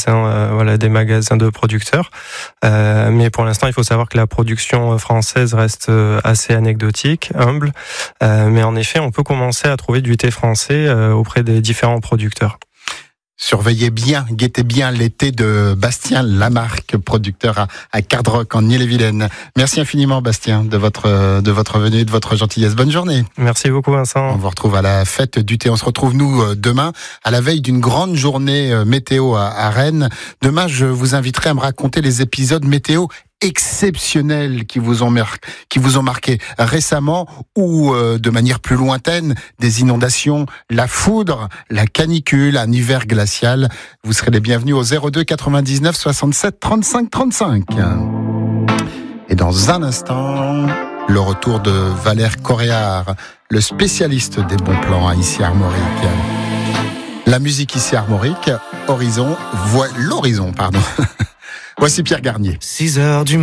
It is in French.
des magasins de producteurs. Mais pour l'instant, il faut savoir que la production française reste assez anecdotique, humble. Mais en effet, on peut commencer à trouver du thé français auprès des différents producteurs. Surveillez bien, guettez bien l'été de Bastien Lamarque, producteur à Cardrock en Ille-et-Vilaine. Merci infiniment Bastien de votre venue et de votre gentillesse. Bonne journée. Merci beaucoup Vincent. On vous retrouve à la fête du thé. On se retrouve nous demain à la veille d'une grande journée météo à Rennes. Demain, je vous inviterai à me raconter les épisodes météo exceptionnels qui vous ont marqué récemment ou de manière plus lointaine, des inondations, la foudre, la canicule, un hiver glacial. Vous serez les bienvenus au 02 99 67 35 35. Et dans un instant, le retour de Valère Coréard, le spécialiste des bons plans ici à Armorique. La musique ici à Armorique, l'horizon. Voici Pierre Garnier. 6h du